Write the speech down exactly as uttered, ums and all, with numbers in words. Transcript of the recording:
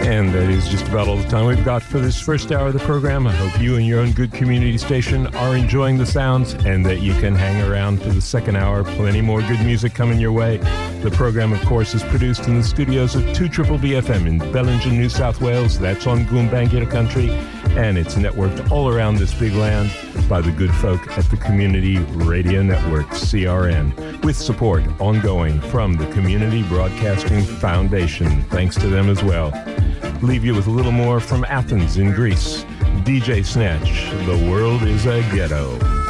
And that is just about all the time we've got for this first hour of the program. I hope you and your own good community station are enjoying the sounds and that you can hang around for the second hour. Plenty more good music coming your way. The program, of course, is produced in the studios of two Triple B F M in Bellingen, New South Wales. That's on Goombangira country. And it's networked all around this big land by the good folk at the Community Radio Network, C R N, with support ongoing from the Community Broadcasting Foundation. Thanks to them as well. Leave you with a little more from Athens in Greece. D J Snatch, The World is a Ghetto.